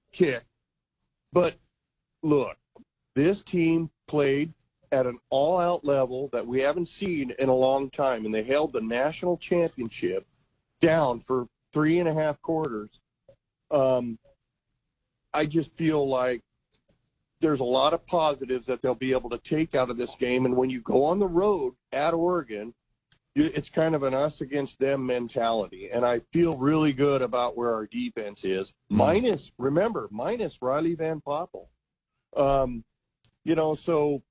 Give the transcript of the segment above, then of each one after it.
kick. But look, this team played at an all-out level that we haven't seen in a long time, and they held the national championship down for 3.5 quarters. I just feel like there's a lot of positives that they'll be able to take out of this game. And when you go on the road at Oregon, it's kind of an us against them mentality. And I feel really good about where our defense is. Minus Riley Van Poppel. So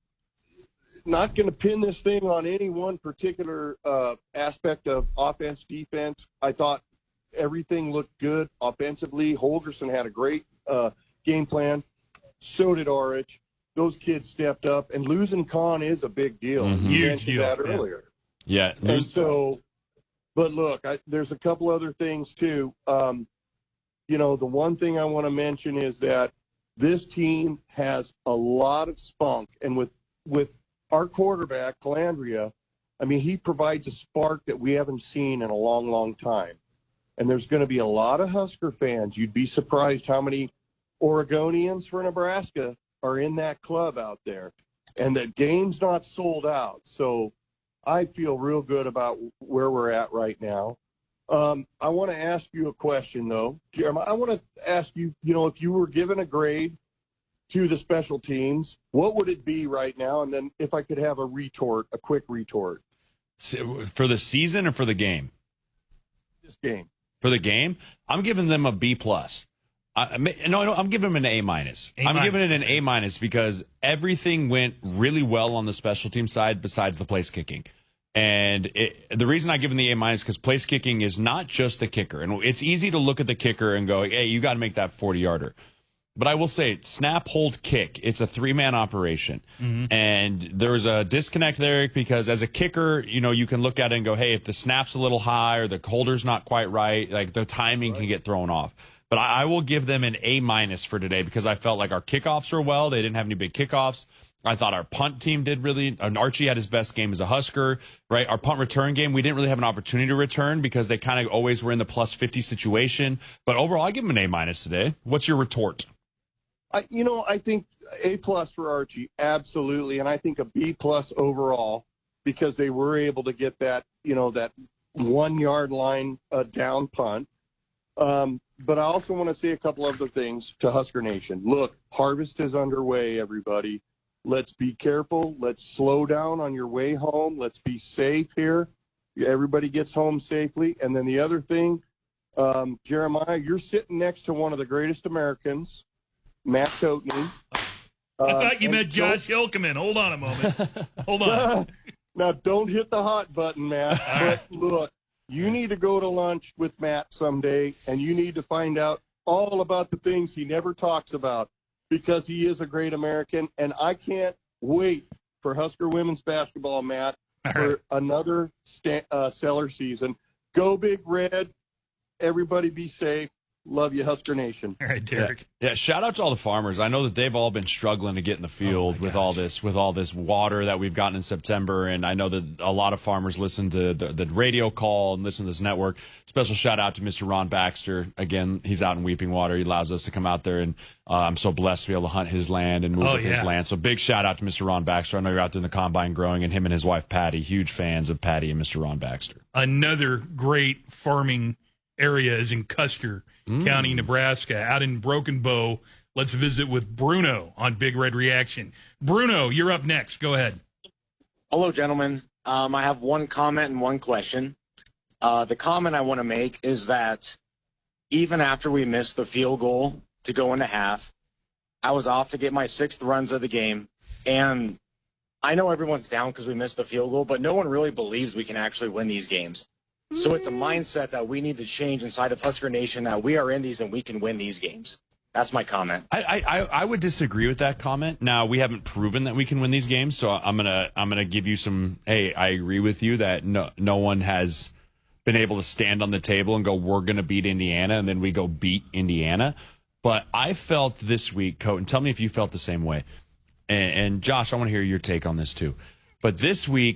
not going to pin this thing on any one particular aspect of offense, defense. I thought everything looked good offensively. Holgerson had a great game plan. So did Orich. Those kids stepped up, and losing Kahn is a big deal. You mentioned that earlier. Yeah. And so, but look, there's a couple other things too. The one thing I want to mention is that this team has a lot of spunk, and with our quarterback, Calandria, I mean, he provides a spark that we haven't seen in a long, long time. And there's going to be a lot of Husker fans. You'd be surprised how many Oregonians for Nebraska are in that club out there. And the game's not sold out. So I feel real good about where we're at right now. I want to ask you a question, though. Jeremiah, I want to ask you, if you were given a grade to the special teams, what would it be right now? And then if I could have a quick retort. For the season or for the game? This game. For the game, I'm giving them a B+. I'm giving them an A-. I'm giving it an A- because everything went really well on the special team side besides the place kicking. And the reason I give them the A- is because place kicking is not just the kicker. And it's easy to look at the kicker and go, hey, you got to make that 40-yarder. But I will say, snap, hold, kick, it's a 3-man operation. Mm-hmm. And there's a disconnect there because as a kicker, you can look at it and go, hey, if the snap's a little high or the holder's not quite right, like the timing can get thrown off. But I will give them an A- for today because I felt like our kickoffs were well. They didn't have any big kickoffs. I thought our punt team did Archie had his best game as a Husker, right? Our punt return game, we didn't really have an opportunity to return because they kind of always were in the plus 50 situation. But overall, I give them an A- today. What's your retort? I think A+ for Archie, absolutely. And I think a B+ overall because they were able to get that, that 1-yard line down punt. But I also want to say a couple other things to Husker Nation. Look, harvest is underway, everybody. Let's be careful. Let's slow down on your way home. Let's be safe here. Everybody gets home safely. And then the other thing, Jeremiah, you're sitting next to one of the greatest Americans, Matt Coatney. I thought you meant Josh Hilkeman. Hold on a moment. Hold on. Now, don't hit the hot button, Matt. But look, you need to go to lunch with Matt someday, and you need to find out all about the things he never talks about because he is a great American. And I can't wait for Husker women's basketball, Matt, for another stellar season. Go Big Red. Everybody be safe. Love you, Husker Nation. All right, Derek. Yeah, shout out to all the farmers. I know that they've all been struggling to get in the field with all this water that we've gotten in September, and I know that a lot of farmers listen to the radio call and listen to this network. Special shout out to Mr. Ron Baxter. Again, he's out in Weeping Water. He allows us to come out there, and I'm so blessed to be able to hunt his land and move with his land. So big shout out to Mr. Ron Baxter. I know you're out there in the combine growing, and him and his wife Patty, huge fans of Patty and Mr. Ron Baxter. Another great farming area is in Custer County, Nebraska. Out in Broken Bow, let's visit with Bruno on Big Red Reaction. Bruno, you're up next. Go ahead. Hello, gentlemen. I have one comment and one question. The comment I want to make is that even after we missed the field goal to go into half, I was off to get my 6th runs of the game. And I know everyone's down because we missed the field goal, but no one really believes we can actually win these games. So it's a mindset that we need to change inside of Husker Nation that we are in these and we can win these games. That's my comment. I would disagree with that comment. Now, we haven't proven that we can win these games, so I'm gonna give you some. Hey, I agree with you that no one has been able to stand on the table and go, we're gonna beat Indiana, and then we go beat Indiana. But I felt this week, Coat, and tell me if you felt the same way. And Josh, I want to hear your take on this too. But this week,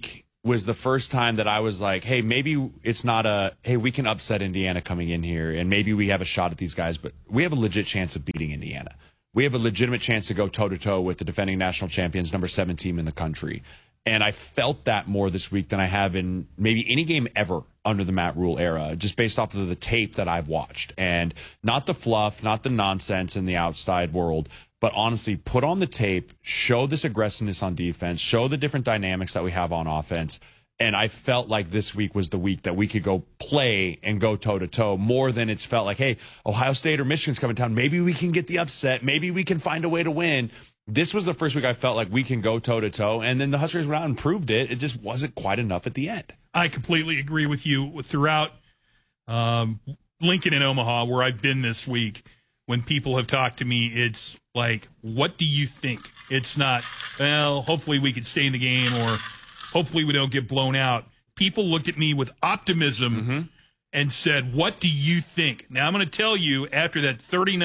was the first time that I was like, hey, maybe it's not hey, we can upset Indiana coming in here, and maybe we have a shot at these guys, but we have a legit chance of beating Indiana. We have a legitimate chance to go toe-to-toe with the defending national champions, number 7 team in the country. And I felt that more this week than I have in maybe any game ever under the Matt Rule era, just based off of the tape that I've watched. And not the fluff, not the nonsense in the outside world, but honestly, put on the tape, show this aggressiveness on defense, show the different dynamics that we have on offense. And I felt like this week was the week that we could go play and go toe-to-toe more than it's felt like, hey, Ohio State or Michigan's coming down. Maybe we can get the upset. Maybe we can find a way to win. This was the first week I felt like we can go toe-to-toe. And then the Huskers went out and proved it. It just wasn't quite enough at the end. I completely agree with you. Throughout Lincoln and Omaha, where I've been this week, when people have talked to me, it's like, what do you think? It's not, well, hopefully we could stay in the game, or hopefully we don't get blown out. People looked at me with optimism and said, what do you think? Now, I'm going to tell you, after that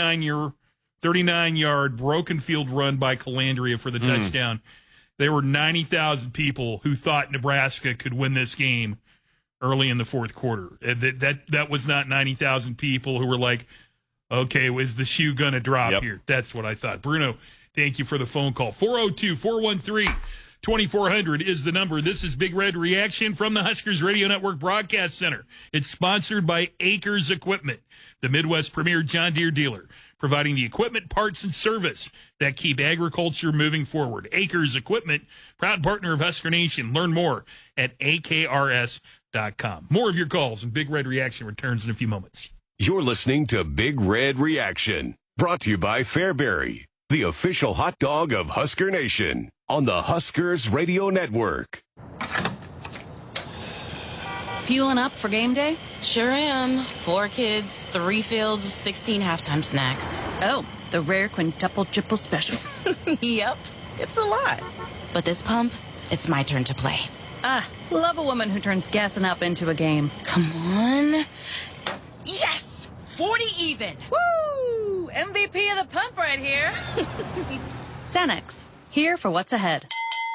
39-yard broken field run by Calandria for the touchdown, there were 90,000 people who thought Nebraska could win this game early in the fourth quarter. That was not 90,000 people who were like, okay, is the shoe going to drop here? That's what I thought. Bruno, thank you for the phone call. 402-413-2400 is the number. This is Big Red Reaction from the Huskers Radio Network Broadcast Center. It's sponsored by Acres Equipment, the Midwest premier John Deere dealer, providing the equipment, parts, and service that keep agriculture moving forward. Acres Equipment, proud partner of Husker Nation. Learn more at akrs.com. More of your calls, and Big Red Reaction returns in a few moments. You're listening to Big Red Reaction, brought to you by Fairberry, the official hot dog of Husker Nation, on the Huskers Radio Network. Fueling up for game day? Sure am. 4 kids, 3 fields, 16 halftime snacks. Oh, the rare quintuple triple special. Yep, it's a lot. But this pump, it's my turn to play. Ah, love a woman who turns gassing up into a game. Come on. Yes! 40 even. Woo! MVP of the pump right here. Sanex, here for what's ahead.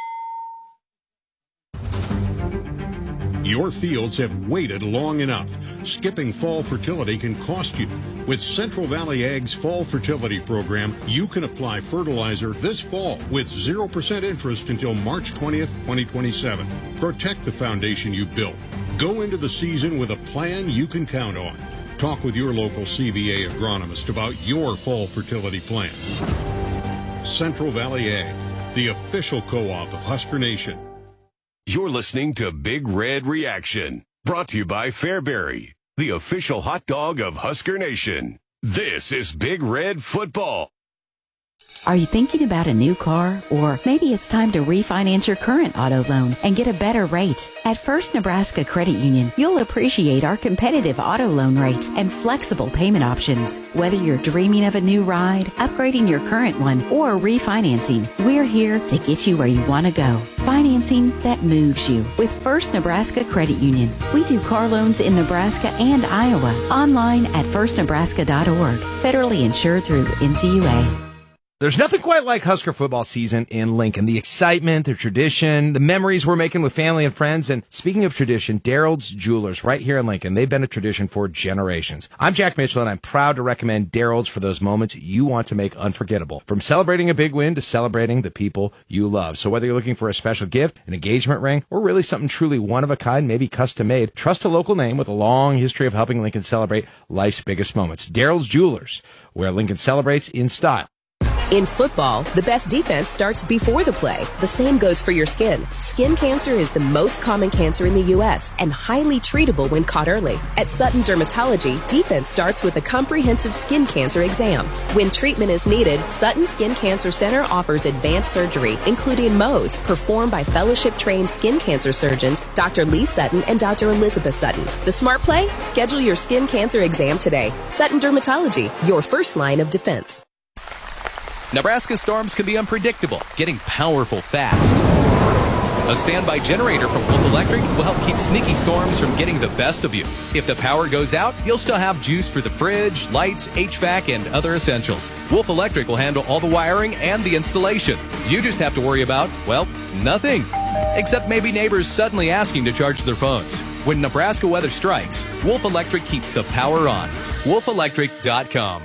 Your fields have waited long enough. Skipping fall fertility can cost you. With Central Valley Ag's Fall Fertility Program, you can apply fertilizer this fall with 0% interest until March 20th, 2027. Protect the foundation you built. Go into the season with a plan you can count on. Talk with your local CVA agronomist about your fall fertility plan. Central Valley Ag, the official co-op of Husker Nation. You're listening to Big Red Reaction, brought to you by Fairberry, the official hot dog of Husker Nation. This is Big Red Football. Are you thinking about a new car? Or maybe it's time to refinance your current auto loan and get a better rate. At First Nebraska Credit Union, you'll appreciate our competitive auto loan rates and flexible payment options. Whether you're dreaming of a new ride, upgrading your current one, or refinancing, we're here to get you where you want to go. Financing that moves you with First Nebraska Credit Union. We do car loans in Nebraska and Iowa. Online at firstnebraska.org. Federally insured through NCUA. There's nothing quite like Husker football season in Lincoln. The excitement, the tradition, the memories we're making with family and friends. And speaking of tradition, Daryl's Jewelers right here in Lincoln, they've been a tradition for generations. I'm Jack Mitchell, and I'm proud to recommend Daryl's for those moments you want to make unforgettable. From celebrating a big win to celebrating the people you love. So whether you're looking for a special gift, an engagement ring, or really something truly one-of-a-kind, maybe custom-made, trust a local name with a long history of helping Lincoln celebrate life's biggest moments. Daryl's Jewelers, where Lincoln celebrates in style. In football, the best defense starts before the play. The same goes for your skin. Skin cancer is the most common cancer in the U.S. and highly treatable when caught early. At Sutton Dermatology, defense starts with a comprehensive skin cancer exam. When treatment is needed, Sutton Skin Cancer Center offers advanced surgery, including Mohs, performed by fellowship-trained skin cancer surgeons Dr. Lee Sutton and Dr. Elizabeth Sutton. The smart play? Schedule your skin cancer exam today. Sutton Dermatology, your first line of defense. Nebraska storms can be unpredictable, getting powerful fast. A standby generator from Wolf Electric will help keep sneaky storms from getting the best of you. If the power goes out, you'll still have juice for the fridge, lights, HVAC, and other essentials. Wolf Electric will handle all the wiring and the installation. You just have to worry about, well, nothing. Except maybe neighbors suddenly asking to charge their phones. When Nebraska weather strikes, Wolf Electric keeps the power on. WolfElectric.com.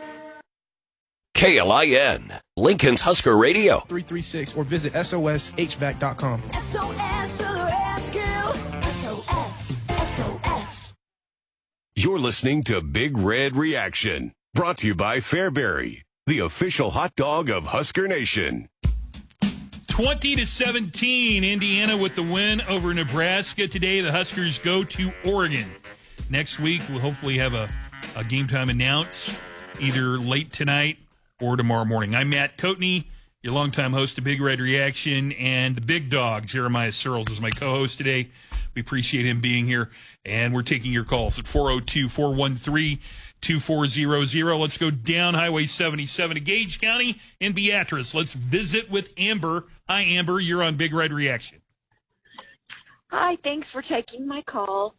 KLIN, Lincoln's Husker Radio. 336 or visit soshvac.com. SOS to the rescue. SOS. SOS. You're listening to Big Red Reaction, brought to you by Fairbury, the official hot dog of Husker Nation. 20-17, Indiana with the win over Nebraska today. The Huskers go to Oregon. Next week, we'll hopefully have a game time announced either late tonight or tomorrow morning. I'm Matt Coatney, your longtime host of Big Red Reaction, and the big dog, Jeremiah Searles, is my co-host today. We appreciate him being here, and we're taking your calls at 402-413-2400. Let's go down Highway 77 to Gage County in Beatrice. Let's visit with Amber. Hi, Amber. You're on Big Red Reaction. Hi, thanks for taking my call.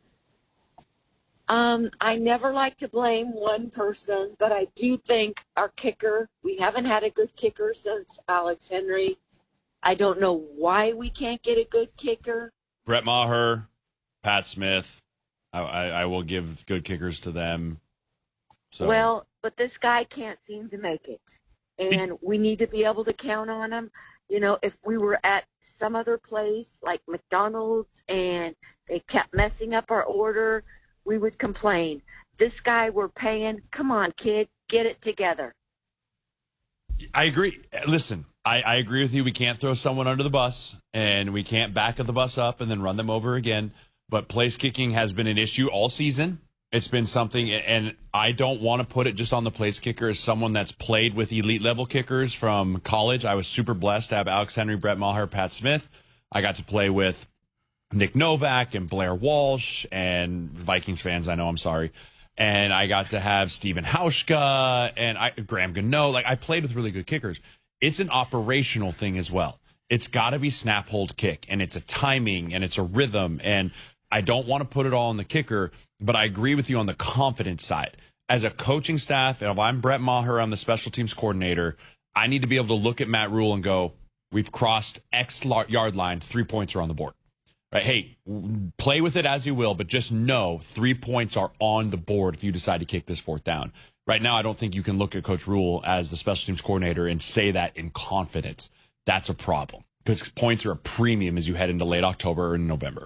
I never like to blame one person, but I do think our kicker, we haven't had a good kicker since Alex Henry. I don't know why we can't get a good kicker. Brett Maher, Pat Smith. I will give good kickers to them. So. Well, but this guy can't seem to make it. And we need to be able to count on him. You know, if we were at some other place like McDonald's and they kept messing up our order, we would complain. This guy we're paying, come on, kid, get it together. I agree. Listen, I agree with you. We can't throw someone under the bus, and we can't back the bus up and then run them over again. But place kicking has been an issue all season. It's been something, and I don't want to put it just on the place kicker as someone that's played with elite-level kickers from college. I was super blessed to have Alex Henry, Brett Maher, Pat Smith. I got to play with Nick Novak and Blair Walsh, and Vikings fans, I know, I'm sorry. And I got to have Steven Hauschka and Graham Gano. Like, I played with really good kickers. It's an operational thing as well. It's got to be snap, hold, kick, and it's a timing, and it's a rhythm, and I don't want to put it all on the kicker, but I agree with you on the confidence side. As a coaching staff, and if I'm Brett Maher, I'm the special teams coordinator, I need to be able to look at Matt Rule and go, we've crossed X yard line, 3 points are on the board. Right? Hey, play with it as you will, but just know 3 points are on the board if you decide to kick this fourth down. Right now, I don't think you can look at Coach Rule as the special teams coordinator and say that in confidence. That's a problem because points are a premium as you head into late October and November.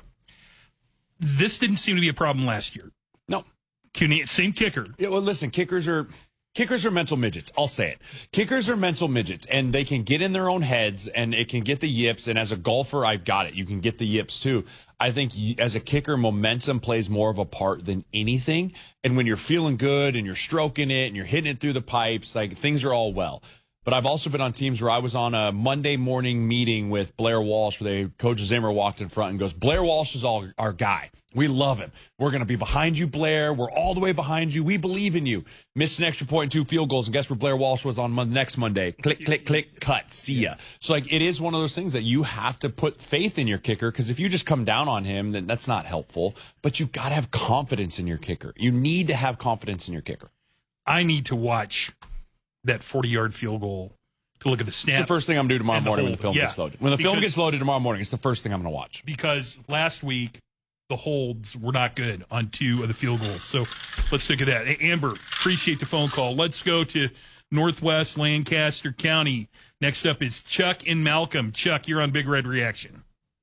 This didn't seem to be a problem last year. No. Same kicker. Yeah, well, listen, kickers are mental midgets. I'll say it. Kickers are mental midgets, and they can get in their own heads, and it can get the yips. And as a golfer, I've got it. You can get the yips, too. I think as a kicker, momentum plays more of a part than anything. And when you're feeling good and you're stroking it and you're hitting it through the pipes, like things are all well. But I've also been on teams where I was on a Monday morning meeting with Blair Walsh where Coach Zimmer walked in front and goes, Blair Walsh is our guy. We love him. We're going to be behind you, Blair. We're all the way behind you. We believe in you. Missed an extra point and 2 field goals. And guess where Blair Walsh was on next Monday? Click, click, click, cut. See ya. So, like, it is one of those things that you have to put faith in your kicker because if you just come down on him, then that's not helpful. But you got to have confidence in your kicker. You need to have confidence in your kicker. I need to watch that 40-yard field goal to look at the snap. It's the first thing I'm going to do tomorrow morning when the film gets loaded. When the film gets loaded tomorrow morning, it's the first thing I'm going to watch. Because last week, the holds were not good on 2 of the field goals. So let's look at that. Hey, Amber, appreciate the phone call. Let's go to Northwest Lancaster County. Next up is Chuck in Malcolm. Chuck, you're on Big Red Reaction.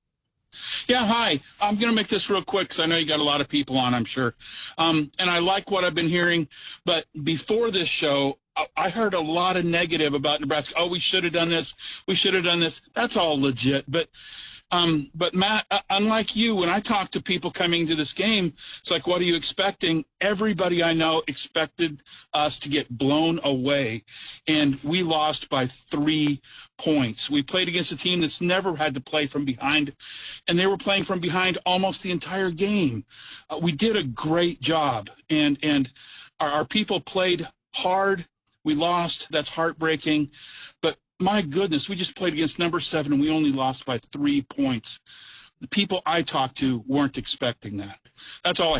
Yeah, hi. I'm going to make this real quick because I know you got a lot of people on, I'm sure. And I like what I've been hearing. But before this show, I heard a lot of negative about Nebraska. Oh, we should have done this. We should have done this. That's all legit. But Matt, unlike you, when I talk to people coming to this game, it's like, what are you expecting? Everybody I know expected us to get blown away, and we lost by 3 points. We played against a team that's never had to play from behind, and they were playing from behind almost the entire game. We did a great job, and our people played hard. We lost. That's heartbreaking. But my goodness, we just played against number 7, and we only lost by 3 points. The people I talked to weren't expecting that. That's all I had.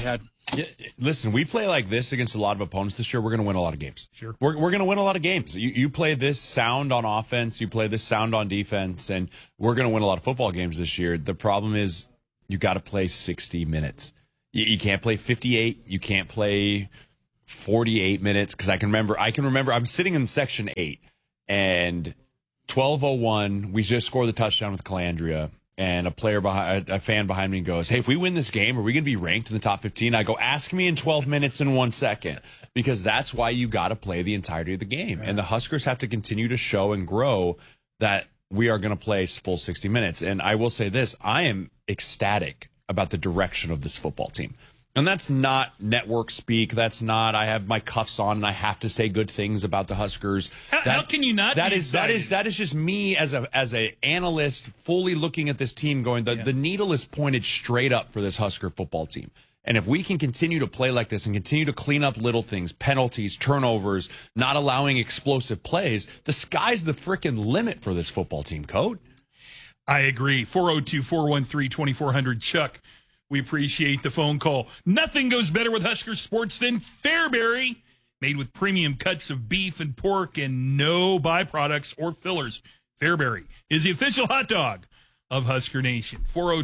Yeah, listen, we play like this against a lot of opponents this year. We're going to win a lot of games. Sure. We're going to win a lot of games. You play this sound on offense, you play this sound on defense, and we're going to win a lot of football games this year. The problem is you got to play 60 minutes. You can't play 58. You can't play 48 minutes because I can remember I'm sitting in section 8 and 12:01. We just scored the touchdown with Calandria. And a fan behind me goes, "Hey, if we win this game, are we going to be ranked in the top 15? I go, "Ask me in 12 minutes and 1 second," because that's why you got to play the entirety of the game. And the Huskers have to continue to show and grow that we are going to play full 60 minutes. And I will say this, I am ecstatic about the direction of this football team. And that's not network speak. That's not, I have my cuffs on and I have to say good things about the Huskers. How can you not? That is just me as a analyst fully looking at this team going, the needle is pointed straight up for this Husker football team. And if we can continue to play like this and continue to clean up little things, penalties, turnovers, not allowing explosive plays, the sky's the frickin' limit for this football team, Coach. I agree. 402-413-2400, Chuck. We appreciate the phone call. Nothing goes better with Husker sports than Fairbury, made with premium cuts of beef and pork and no byproducts or fillers. Fairbury is the official hot dog of Husker Nation.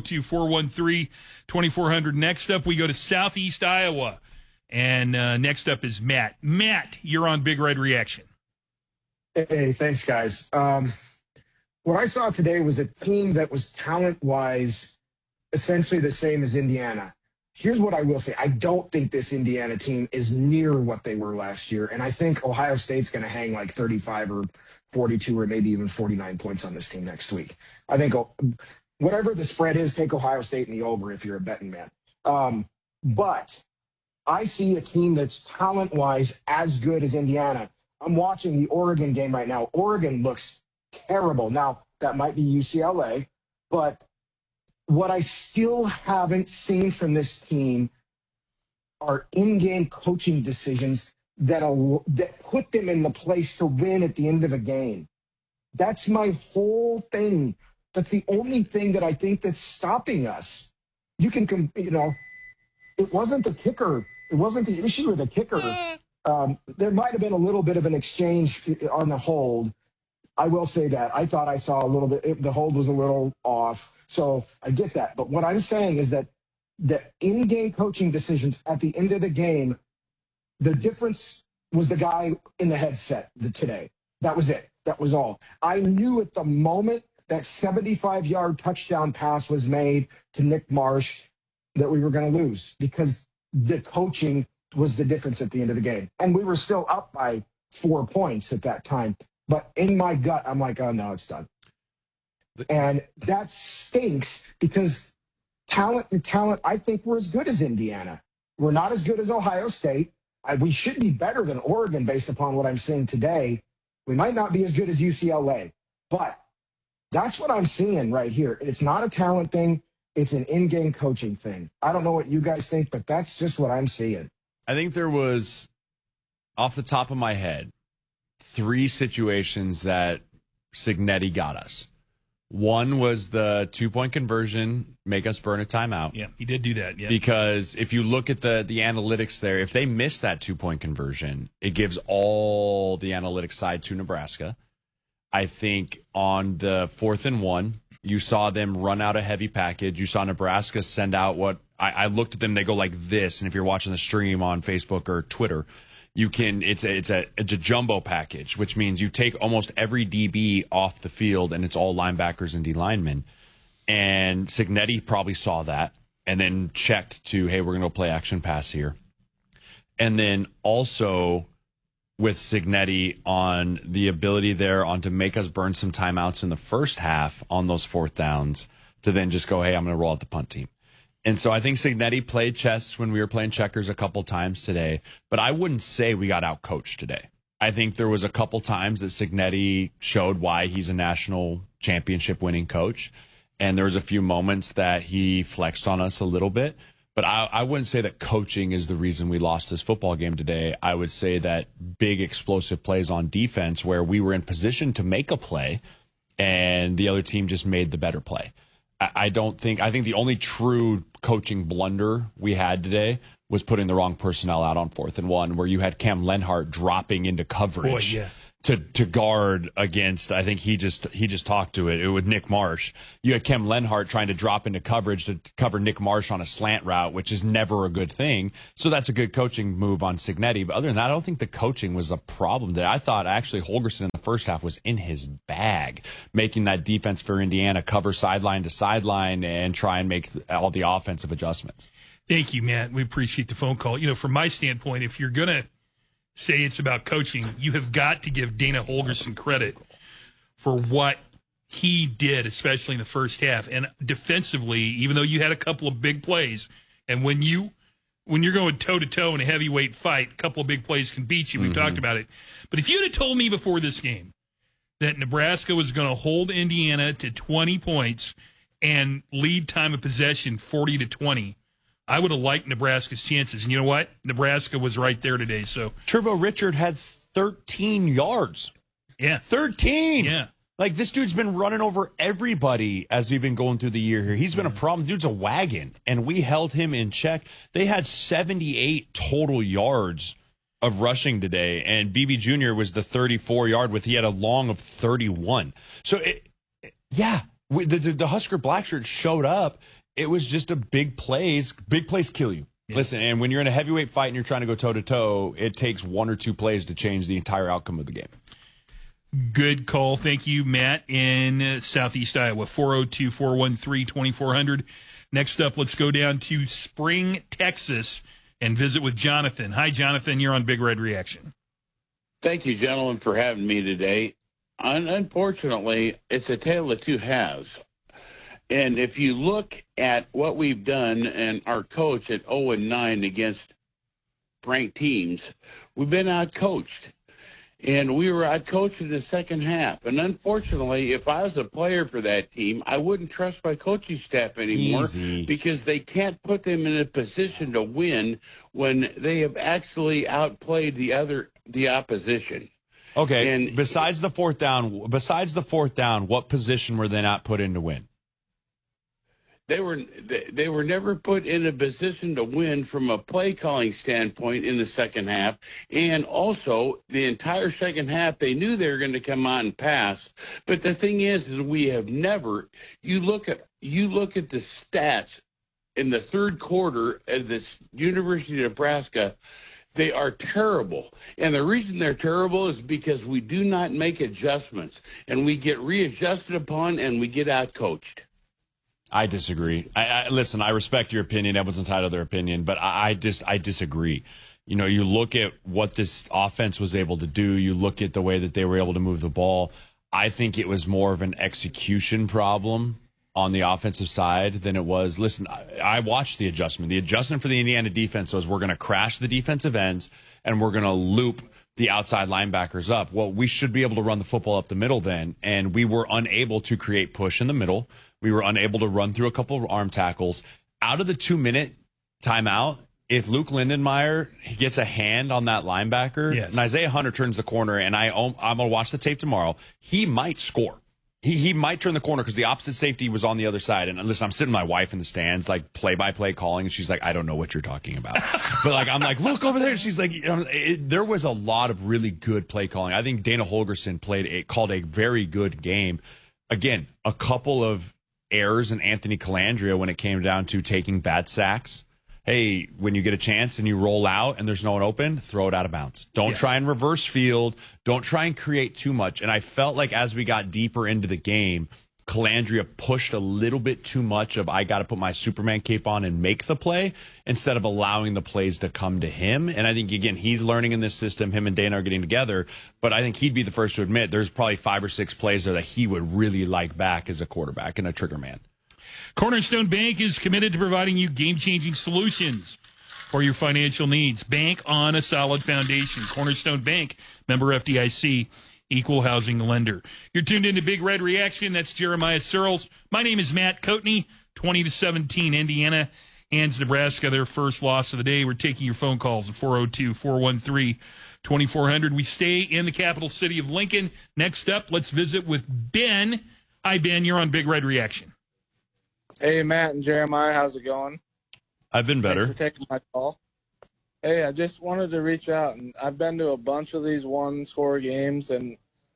402-413-2400. Next up, we go to Southeast Iowa. And next up is Matt. Matt, you're on Big Red Reaction. Hey, thanks, guys. What I saw today was a team that was talent-wise essentially the same as Indiana. Here's what I will say. I don't think this Indiana team is near what they were last year, and I think Ohio State's going to hang like 35 or 42 or maybe even 49 points on this team next week. I think whatever the spread is, take Ohio State in the over if you're a betting man. But I see a team that's talent-wise as good as Indiana. I'm watching the Oregon game right now. Oregon looks terrible. Now, that might be UCLA, but what I still haven't seen from this team are in-game coaching decisions that put them in the place to win at the end of a game. That's my whole thing. That's the only thing that I think that's stopping us. It wasn't the kicker. It wasn't the issue of the kicker. There might have been a little bit of an exchange on the hold. I will say that. I thought I saw a little bit. The hold was a little off. So I get that. But what I'm saying is that the in-game coaching decisions at the end of the game, the difference was the guy in the headset today. That was it. That was all. I knew at the moment that 75-yard touchdown pass was made to Nick Marsh that we were going to lose because the coaching was the difference at the end of the game. And we were still up by 4 points at that time. But in my gut, I'm like, oh, no, it's done. And that stinks because talent, I think we're as good as Indiana. We're not as good as Ohio State. We should be better than Oregon based upon what I'm seeing today. We might not be as good as UCLA, but that's what I'm seeing right here. It's not a talent thing. It's an in-game coaching thing. I don't know what you guys think, but that's just what I'm seeing. I think there was, off the top of my head, 3 situations that Cignetti got us. One was the 2-point conversion, make us burn a timeout. Yeah, he did do that. Yeah. Because if you look at the analytics there, if they miss that 2-point conversion, it gives all the analytics side to Nebraska. I think on the 4th and 1, you saw them run out a heavy package. You saw Nebraska send out what I looked at them. They go like this. And if you're watching the stream on Facebook or Twitter, it's a jumbo package, which means you take almost every DB off the field and it's all linebackers and D linemen. And Cignetti probably saw that and then checked to, hey, we're going to go play action pass here. And then also with Cignetti on the ability there on to make us burn some timeouts in the first half on those 4th downs to then just go, hey, I'm going to roll out the punt team. And so I think Cignetti played chess when we were playing checkers a couple times today, but I wouldn't say we got out-coached today. I think there was a couple times that Cignetti showed why he's a national championship winning coach, and there was a few moments that he flexed on us a little bit, but I wouldn't say that coaching is the reason we lost this football game today. I would say that big explosive plays on defense where we were in position to make a play, and the other team just made the better play. I think the only true coaching blunder we had today was putting the wrong personnel out on 4th and 1, where you had Cam Lenhart dropping into coverage. Boy, yeah. To guard against, I think he just talked to it with Nick Marsh. You had Cam Lenhart trying to drop into coverage to cover Nick Marsh on a slant route, which is never a good thing. So that's a good coaching move on Cignetti. But other than that, I don't think the coaching was a problem today. I thought actually Holgorsen in the first half was in his bag, making that defense for Indiana cover sideline to sideline and try and make all the offensive adjustments. Thank you, Matt. We appreciate the phone call. From my standpoint, if you're going to say it's about coaching, you have got to give Dana Holgorsen credit for what he did, especially in the first half. And defensively, even though you had a couple of big plays, and when you're going toe-to-toe in a heavyweight fight, a couple of big plays can beat you. We've talked about it. But if you'd have told me before this game that Nebraska was going to hold Indiana to 20 points and lead time of possession 40-20, I would have liked Nebraska's chances. And you know what? Nebraska was right there today. So Turbo Richard had 13 yards. Yeah. 13. Yeah. Like, this dude's been running over everybody as we've been going through the year here. He's been a problem. Dude's a wagon, and we held him in check. They had 78 total yards of rushing today, and BB Jr. was the 34-yard with he had a long of 31. So, the Husker Blackshirt showed up. It was just a big plays. Big plays kill you. Yeah. Listen, and when you're in a heavyweight fight and you're trying to go toe-to-toe, it takes 1 or 2 plays to change the entire outcome of the game. Good call. Thank you, Matt, in Southeast Iowa, 402-413-2400. Next up, let's go down to Spring, Texas, and visit with Jonathan. Hi, Jonathan. You're on Big Red Reaction. Thank you, gentlemen, for having me today. Unfortunately, it's a tale of two halves. And if you look at what we've done and our coach at 0-9 against ranked teams, we've been out-coached. And we were out-coached in the second half. And unfortunately, if I was a player for that team, I wouldn't trust my coaching staff anymore because they can't put them in a position to win when they have actually outplayed the opposition. Okay, and besides the fourth down, what position were they not put in to win? They were never put in a position to win from a play calling standpoint in the second half, and also the entire second half they knew they were going to come out and pass. But the thing is we have never. You look at the stats in the third quarter of this University of Nebraska. They are terrible. And the reason they're terrible is because we do not make adjustments, and we get readjusted upon, and we get out-coached. I disagree. Listen, I respect your opinion. Everyone's entitled to their opinion, but I disagree. You know, you look at what this offense was able to do. You look at the way that they were able to move the ball. I think it was more of an execution problem on the offensive side than it was. Listen, I watched the adjustment. The adjustment for the Indiana defense was we're going to crash the defensive ends and we're going to loop the outside linebackers up. Well, we should be able to run the football up the middle then, and we were unable to create push in the middle. We were unable to run through a couple of arm tackles. Out of the 2-minute timeout, if Luke Lindenmeyer gets a hand on that linebacker, and Isaiah Hunter turns the corner, and I'm going to watch the tape tomorrow, he might score. He might turn the corner because the opposite safety was on the other side. And listen, I'm sitting with my wife in the stands, like play-by-play calling, and she's like, I don't know what you're talking about. But like, I'm like, look over there. And she's like, there was a lot of really good play calling. I think Dana Holgorsen called a very good game. Again, a couple of errors in Anthony Calandria when it came down to taking bad sacks. Hey, when you get a chance and you roll out and there's no one open, throw it out of bounds. Don't try and reverse field. Don't try and create too much. And I felt like as we got deeper into the game, Calandria pushed a little bit too much of I got to put my Superman cape on and make the play instead of allowing the plays to come to him. And I think, again, he's learning in this system. Him and Dana are getting together. But I think he'd be the first to admit there's probably 5 or 6 plays there that he would really like back as a quarterback and a trigger man. Cornerstone Bank is committed to providing you game-changing solutions for your financial needs. Bank on a solid foundation. Cornerstone Bank, member FDIC, equal housing lender. You're tuned into Big Red Reaction. That's Jeremiah Searles. My name is Matt Coatney. 20-17, Indiana hands Nebraska their first loss of the day. We're taking your phone calls at 402-413-2400. We stay in the capital city of Lincoln. Next up, let's visit with Ben. Hi, Ben. You're on Big Red Reaction. Hey, Matt and Jeremiah. How's it going? I've been better. Thanks for taking my call. Hey, I just wanted to reach out, and I've been to a bunch of these one-score games, and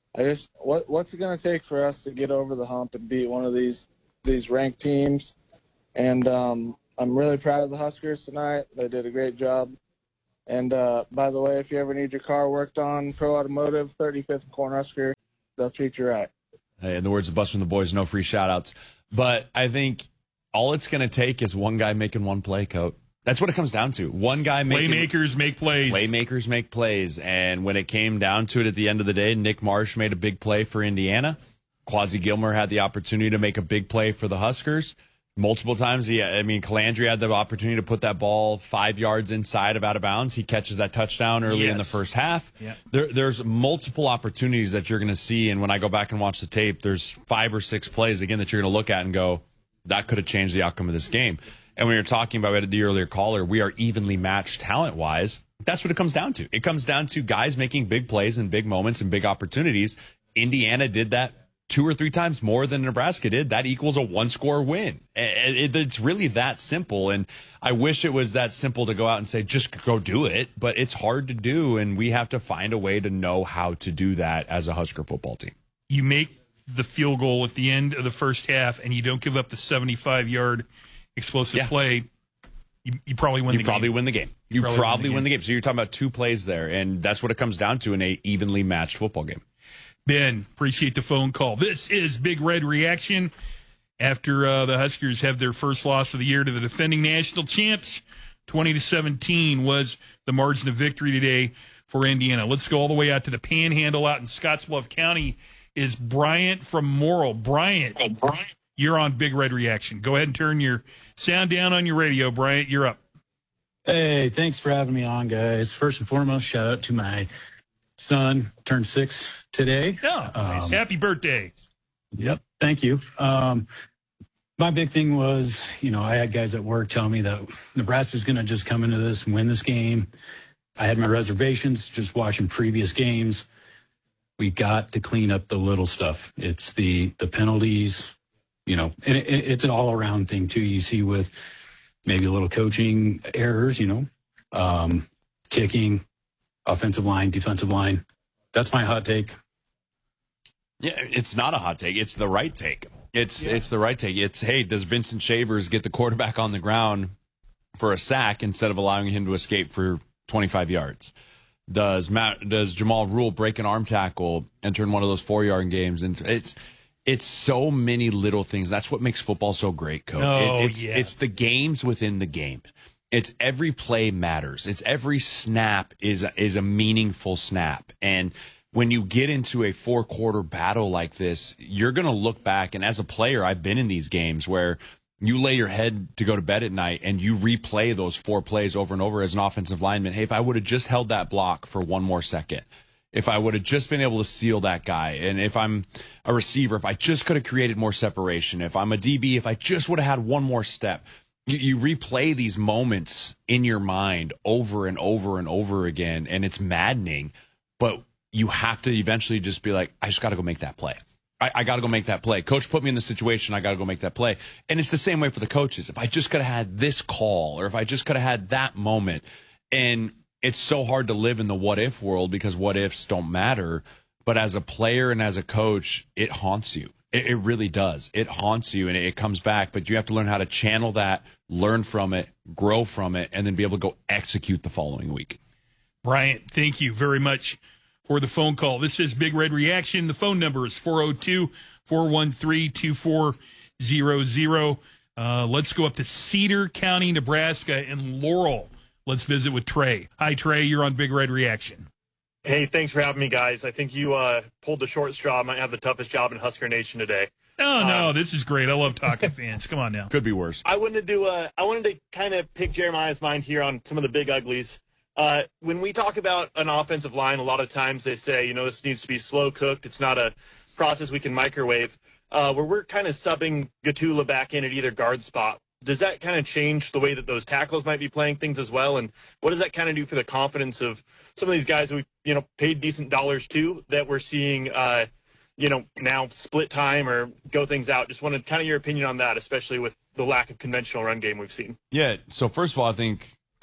what's it going to take for us to get over the hump and beat one of these ranked teams? And I'm really proud of the Huskers tonight. They did a great job. And by the way, if you ever need your car worked on, Pro Automotive, 35th Cornhusker, they'll treat you right. Hey, in the words of Bus from the Boys, no free shout-outs. But I think all it's going to take is one guy making one play, Coach. That's what it comes down to. One guy making... Playmakers make plays. Playmakers make plays. And when it came down to it at the end of the day, Nick Marsh made a big play for Indiana. Quasi Gilmer had the opportunity to make a big play for the Huskers. Multiple times, Calandri had the opportunity to put that ball 5 yards inside of out of bounds. He catches that touchdown early in the first half. Yeah. There's multiple opportunities that you're going to see, and when I go back and watch the tape, there's 5 or 6 plays, again, that you're going to look at and go, that could have changed the outcome of this game. And when you're talking about the earlier caller, we are evenly matched talent-wise. That's what it comes down to. It comes down to guys making big plays and big moments and big opportunities. Indiana did that 2 or 3 times more than Nebraska did. That equals a one-score win. It's really that simple, and I wish it was that simple to go out and say, just go do it, but it's hard to do, and we have to find a way to know how to do that as a Husker football team. You make the field goal at the end of the first half, and you don't give up the 75-yard explosive play, you probably win the game. You probably win the game. You probably win the game. So you're talking about 2 plays there, and that's what it comes down to in a evenly matched football game. Ben, appreciate the phone call. This is Big Red Reaction after the Huskers have their first loss of the year to the defending national champs. 20-17 was the margin of victory today for Indiana. Let's go all the way out to the Panhandle out in Scottsbluff County. Is Bryant from Morrill. Bryant. You're on Big Red Reaction. Go ahead and turn your sound down on your radio, Bryant. You're up. Hey, thanks for having me on, guys. First and foremost, shout out to my son, turned 6 today. Oh, nice. Happy birthday. Yep, thank you. My big thing was, I had guys at work tell me that Nebraska's going to just come into this and win this game. I had my reservations just watching previous games. We got to clean up the little stuff. It's the penalties. And it's an all-around thing, too. You see with maybe a little coaching errors, kicking, offensive line, defensive line. That's my hot take. Yeah, it's not a hot take. It's the right take. It's the right take. It's, hey, does Vincent Shavers get the quarterback on the ground for a sack instead of allowing him to escape for 25 yards? Does Jamal Rule break an arm tackle and turn one of those 4-yard games? And it's so many little things. That's what makes football so great, Coach. It's the games within the game. It's every play matters. It's every snap is a meaningful snap. And when you get into a 4-quarter battle like this, you're going to look back. And as a player, I've been in these games where you lay your head to go to bed at night and you replay those 4 plays over and over as an offensive lineman. Hey, if I would have just held that block for one more second, if I would have just been able to seal that guy, and if I'm a receiver, if I just could have created more separation, if I'm a DB, if I just would have had one more step. You replay these moments in your mind over and over and over again, and it's maddening. But you have to eventually just be like, I just got to go make that play. I got to go make that play. Coach put me in the situation. I got to go make that play. And it's the same way for the coaches. If I just could have had this call, or if I just could have had that moment. And it's so hard to live in the what-if world because what-ifs don't matter. But as a player and as a coach, it haunts you. It really does. It haunts you, and it comes back. But you have to learn how to channel that, learn from it, grow from it, and then be able to go execute the following week. Bryant, thank you very much for the phone call. This is Big Red Reaction. The phone number is 402-413-2400. Let's go up to Cedar County, Nebraska, and Laurel. Let's visit with Trey. Hi, Trey. You're on Big Red Reaction. Hey, thanks for having me, guys. I think you pulled the short straw. I might have the toughest job in Husker Nation today. Oh, no, this is great. I love talking fans. Come on now. Could be worse. I wanted to kind of pick Jeremiah's mind here on some of the big uglies. When we talk about an offensive line, a lot of times they say, this needs to be slow cooked. It's not a process we can microwave. Where we're kind of subbing Gatula back in at either guard spot. Does that kind of change the way that those tackles might be playing things as well? And what does that kind of do for the confidence of some of these guys we, paid decent dollars to that we're seeing, now split time or go things out? Just wanted kind of your opinion on that, especially with the lack of conventional run game we've seen. Yeah. So first of all, I think